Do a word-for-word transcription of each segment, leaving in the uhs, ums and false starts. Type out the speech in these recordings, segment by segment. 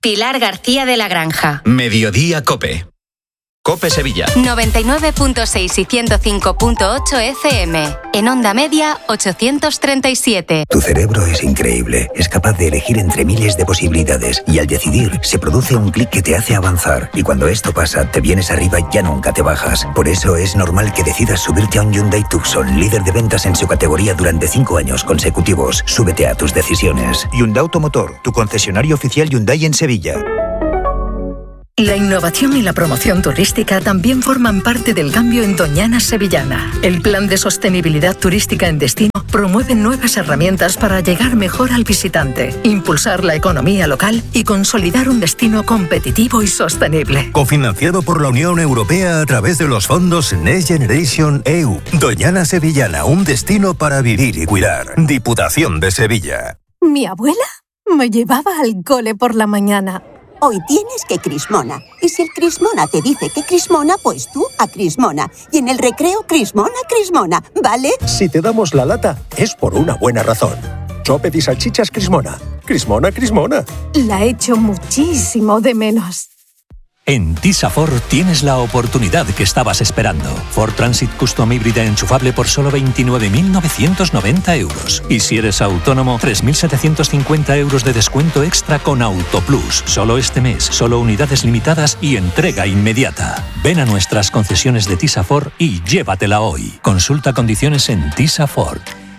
Pilar García de la Granja. Mediodía COPE. COPE Sevilla. noventa y nueve punto seis y ciento cinco punto ocho F M. En onda media, ochocientos treinta y siete. Tu cerebro es increíble. Es capaz de elegir entre miles de posibilidades. Y al decidir, se produce un clic que te hace avanzar. Y cuando esto pasa, te vienes arriba y ya nunca te bajas. Por eso es normal que decidas subirte a un Hyundai Tucson, líder de ventas en su categoría durante cinco años consecutivos. Súbete a tus decisiones. Hyundai Automotor, tu concesionario oficial Hyundai en Sevilla. La innovación y la promoción turística también forman parte del cambio en Doñana Sevillana. El Plan de Sostenibilidad Turística en Destino promueve nuevas herramientas para llegar mejor al visitante, impulsar la economía local y consolidar un destino competitivo y sostenible. Cofinanciado por la Unión Europea a través de los fondos Next Generation E U. Doñana Sevillana, un destino para vivir y cuidar. Diputación de Sevilla. Mi abuela me llevaba al cole por la mañana. Hoy tienes que Crismona. Y si el Crismona te dice que Crismona, pues tú a Crismona. Y en el recreo, Crismona, Crismona, ¿vale? Si te damos la lata, es por una buena razón. Chopet y salchichas Crismona. Crismona, Crismona. La echo muchísimo de menos. En Tisa Ford tienes la oportunidad que estabas esperando. Ford Transit Custom híbrida enchufable por solo veintinueve mil novecientos noventa euros. Y si eres autónomo, tres mil setecientos cincuenta euros de descuento extra con Auto Plus. Solo este mes, solo unidades limitadas y entrega inmediata. Ven a nuestras concesiones de Tisa Ford y llévatela hoy. Consulta condiciones en Tisa Ford.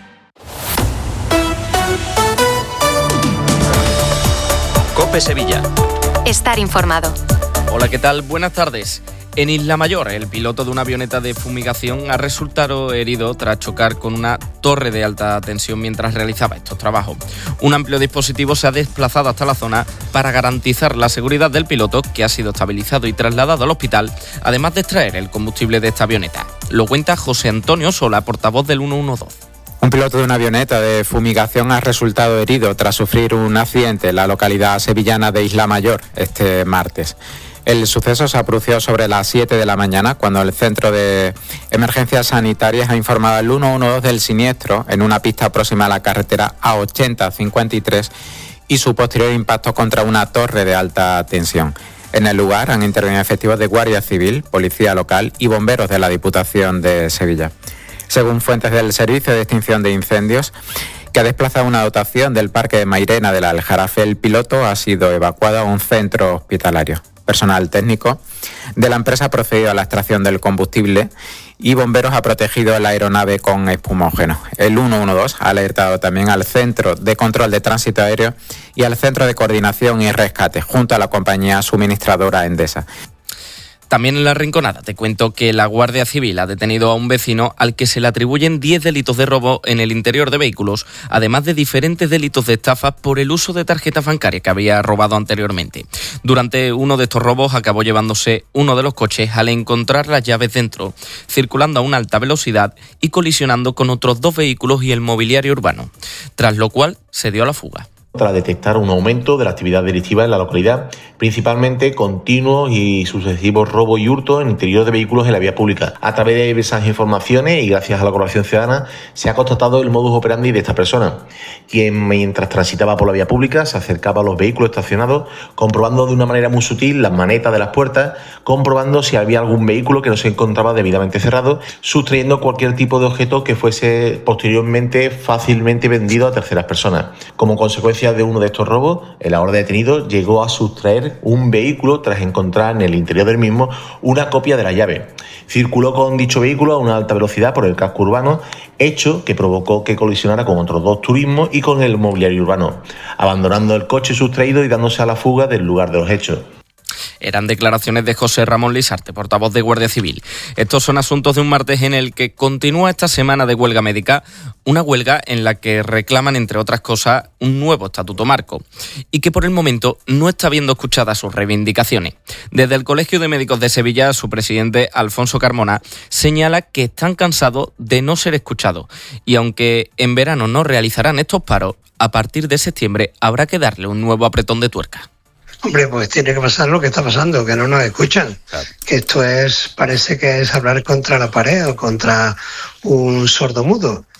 COPE Sevilla. Estar informado. Hola, ¿qué tal? Buenas tardes. En Isla Mayor, el piloto de una avioneta de fumigación ha resultado herido tras chocar con una torre de alta tensión mientras realizaba estos trabajos. Un amplio dispositivo se ha desplazado hasta la zona para garantizar la seguridad del piloto, que ha sido estabilizado y trasladado al hospital, además de extraer el combustible de esta avioneta. Lo cuenta José Antonio Sola, portavoz del ciento doce. Un piloto de una avioneta de fumigación ha resultado herido tras sufrir un accidente en la localidad sevillana de Isla Mayor este martes. El suceso se ha producido sobre las siete de la mañana, cuando el Centro de Emergencias Sanitarias ha informado al ciento doce del siniestro en una pista próxima a la carretera A ochenta cincuenta y tres y su posterior impacto contra una torre de alta tensión. En el lugar han intervenido efectivos de Guardia Civil, Policía Local y bomberos de la Diputación de Sevilla. Según fuentes del Servicio de Extinción de Incendios, que ha desplazado una dotación del Parque de Mairena del Aljarafe, el piloto ha sido evacuado a un centro hospitalario. Personal técnico de la empresa ha procedido a la extracción del combustible y bomberos ha protegido la aeronave con espumógeno. El ciento doce ha alertado también al Centro de Control de Tránsito Aéreo y al Centro de Coordinación y Rescate, junto a la compañía suministradora Endesa. También en La Rinconada te cuento que la Guardia Civil ha detenido a un vecino al que se le atribuyen diez delitos de robo en el interior de vehículos, además de diferentes delitos de estafa por el uso de tarjetas bancarias que había robado anteriormente. Durante uno de estos robos acabó llevándose uno de los coches al encontrar las llaves dentro, circulando a una alta velocidad y colisionando con otros dos vehículos y el mobiliario urbano, tras lo cual se dio a la fuga. Tras detectar un aumento de la actividad delictiva en la localidad, principalmente continuos y sucesivos robos y hurtos en el interior de vehículos en la vía pública. A través de diversas informaciones y gracias a la colaboración ciudadana se ha constatado el modus operandi de esta persona, quien mientras transitaba por la vía pública se acercaba a los vehículos estacionados, comprobando de una manera muy sutil las manetas de las puertas, comprobando si había algún vehículo que no se encontraba debidamente cerrado, sustrayendo cualquier tipo de objeto que fuese posteriormente fácilmente vendido a terceras personas. Como consecuencia de uno de estos robos, el ahora detenido llegó a sustraer un vehículo tras encontrar en el interior del mismo una copia de la llave. Circuló con dicho vehículo a una alta velocidad por el casco urbano, hecho que provocó que colisionara con otros dos turismos y con el mobiliario urbano, abandonando el coche sustraído y dándose a la fuga del lugar de los hechos. Eran declaraciones de José Ramón Lisarte, portavoz de Guardia Civil. Estos son asuntos de un martes en el que continúa esta semana de huelga médica, una huelga en la que reclaman, entre otras cosas, un nuevo estatuto marco y que por el momento no está viendo escuchadas sus reivindicaciones. Desde el Colegio de Médicos de Sevilla, su presidente, Alfonso Carmona, señala que están cansados de no ser escuchados y aunque en verano no realizarán estos paros, a partir de septiembre habrá que darle un nuevo apretón de tuerca. Hombre, pues tiene que pasar lo que está pasando, que no nos escuchan. Claro. Que esto es, parece que es hablar contra la pared o contra un sordomudo.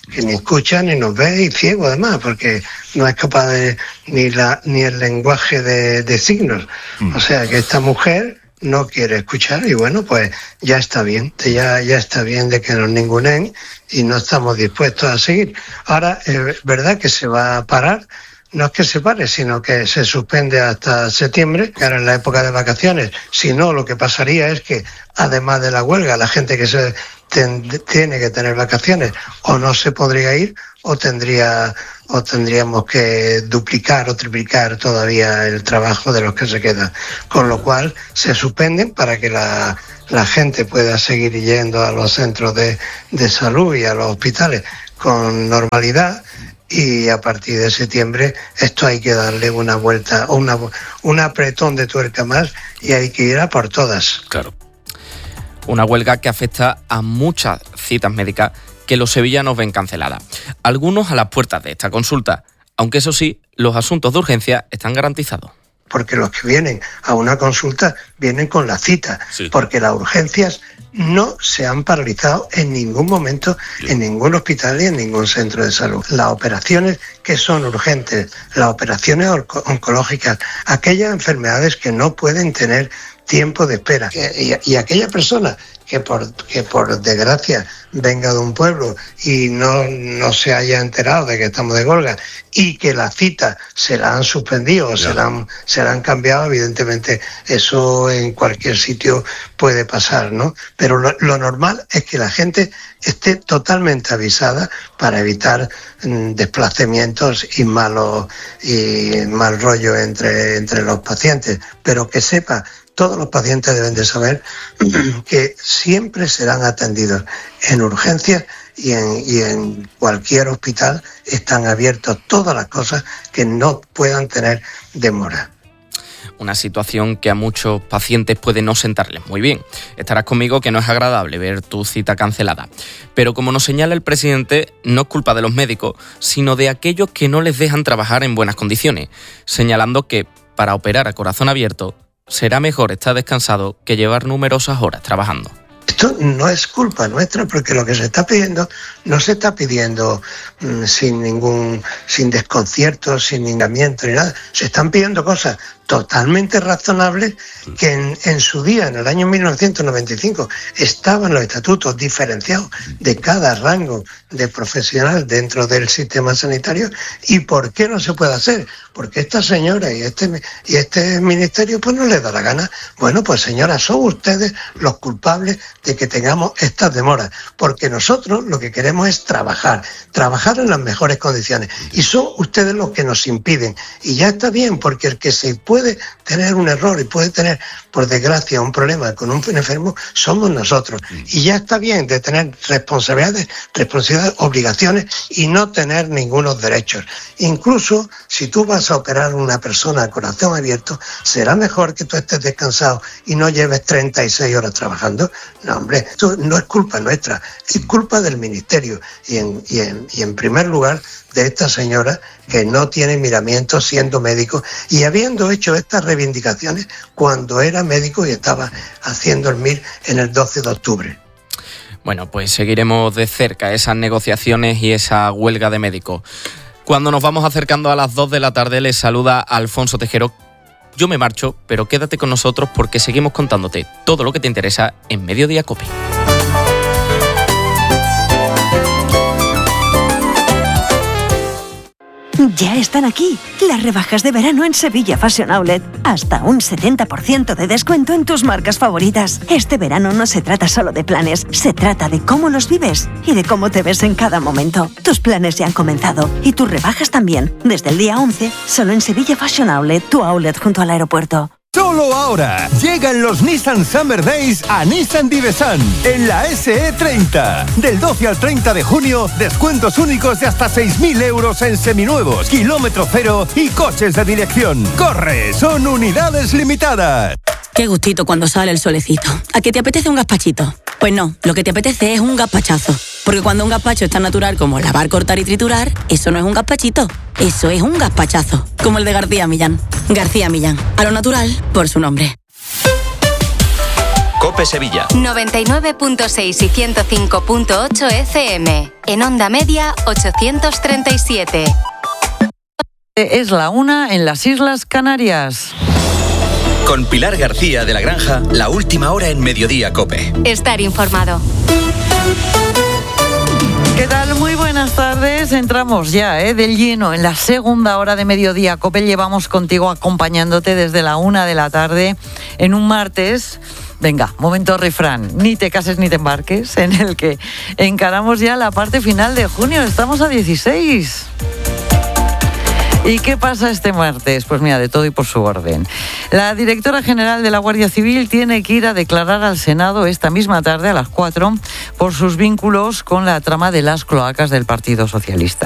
que ni escucha ni nos ve y ciego además, porque no es capaz de ni la ni el lenguaje de, de signos. Mm. O sea que esta mujer no quiere escuchar y bueno, pues ya está bien, ya, ya está bien de que nos ningunen y no estamos dispuestos a seguir. Ahora, es verdad que se va a parar. No es que se pare, sino que se suspende hasta septiembre, que ahora en la época de vacaciones. Si no, lo que pasaría es que, además de la huelga, la gente que se ten, tiene que tener vacaciones o no se podría ir o tendría o tendríamos que duplicar o triplicar todavía el trabajo de los que se quedan. Con lo cual, se suspenden para que la, la gente pueda seguir yendo a los centros de, de salud y a los hospitales con normalidad. Y a partir de septiembre esto hay que darle una vuelta, o una, un apretón de tuerca más y hay que ir a por todas. Claro. Una huelga que afecta a muchas citas médicas que los sevillanos ven canceladas. Algunos a las puertas de esta consulta, aunque eso sí, los asuntos de urgencia están garantizados. Porque los que vienen a una consulta vienen con la cita, sí. Porque las urgencias no se han paralizado en ningún momento, sí. En ningún hospital y en ningún centro de salud. Las operaciones que son urgentes, las operaciones oncológicas, aquellas enfermedades que no pueden tener tiempo de espera. Y, y aquella persona que por, que por desgracia venga de un pueblo y no, no se haya enterado de que estamos de huelga y que la cita se la han suspendido o se la han, se la han cambiado, evidentemente eso en cualquier sitio puede pasar, ¿no? Pero lo, lo normal es que la gente esté totalmente avisada para evitar mm, desplazamientos y malos y mal rollo entre, entre los pacientes, pero que sepa. Todos los pacientes deben de saber que siempre serán atendidos en urgencias y en, y en cualquier hospital están abiertas todas las cosas que no puedan tener demora. Una situación que a muchos pacientes puede no sentarles muy bien. Estarás conmigo que no es agradable ver tu cita cancelada. Pero como nos señala el presidente, no es culpa de los médicos, sino de aquellos que no les dejan trabajar en buenas condiciones, señalando que para operar a corazón abierto será mejor estar descansado que llevar numerosas horas trabajando. Esto no es culpa nuestra porque lo que se está pidiendo no se está pidiendo mmm, sin ningún, sin desconcierto, sin ningamiento ni nada. Se están pidiendo cosas totalmente razonables que en, en su día, en el año mil novecientos noventa y cinco, estaban los estatutos diferenciados de cada rango de profesional dentro del sistema sanitario. ¿Y por qué no se puede hacer? Porque esta señora y este, y este ministerio pues no les da la gana. Bueno, pues señora, son ustedes los culpables de que tengamos estas demoras, porque nosotros lo que queremos es trabajar, trabajar en las mejores condiciones, y son ustedes los que nos impiden. Y ya está bien, porque el que se puede tener un error y puede tener, por desgracia, un problema con un enfermo, somos nosotros. Y ya está bien de tener responsabilidades, responsabilidades, obligaciones y no tener ningunos derechos. Incluso si tú vas a operar a una persona a corazón abierto, será mejor que tú estés descansado y no lleves treinta y seis horas trabajando. No, hombre, esto no es culpa nuestra, es culpa del ministerio y en, y en, y en primer lugar de esta señora que no tiene miramiento siendo médico y habiendo hecho estas reivindicaciones cuando era médico y estaba haciendo el M I R en el doce de octubre. Bueno, pues seguiremos de cerca esas negociaciones y esa huelga de médicos. Cuando nos vamos acercando a las dos de la tarde, les saluda Alfonso Tejero. Yo me marcho, pero quédate con nosotros porque seguimos contándote todo lo que te interesa en Mediodía COPE. Ya están aquí las rebajas de verano en Sevilla Fashion Outlet. Hasta un setenta por ciento de descuento en tus marcas favoritas. Este verano no se trata solo de planes, se trata de cómo los vives y de cómo te ves en cada momento. Tus planes ya han comenzado y tus rebajas también. Desde el día once, solo en Sevilla Fashion Outlet, tu outlet junto al aeropuerto. Solo ahora llegan los Nissan Summer Days a Nissan Divesan en la ese e treinta. Del doce al treinta de junio, descuentos únicos de hasta seis mil euros en seminuevos, kilómetro cero y coches de dirección. ¡Corre! Son unidades limitadas. Qué gustito cuando sale el solecito. ¿A qué te apetece un gazpachito? Pues no, lo que te apetece es un gazpachazo. Porque cuando un gazpacho es tan natural como lavar, cortar y triturar, eso no es un gazpachito, eso es un gazpachazo. Como el de García Millán. García Millán, a lo natural por su nombre. COPE Sevilla. noventa y nueve punto seis y ciento cinco punto ocho F M. En onda media ochocientos treinta y siete. Es la una en las Islas Canarias. Con Pilar García de la Granja, la última hora en Mediodía COPE. Estar informado. ¿Qué tal? Muy buenas tardes. Entramos ya ¿eh? del lleno en la segunda hora de Mediodía COPE. Llevamos contigo acompañándote desde la una de la tarde en un martes. Venga, momento refrán, ni te cases ni te embarques, en el que encaramos ya la parte final de junio. Estamos a dieciséis. ¿Y qué pasa este martes? Pues mira, de todo y por su orden. La directora general de la Guardia Civil tiene que ir a declarar al Senado esta misma tarde a las cuatro por sus vínculos con la trama de las cloacas del Partido Socialista.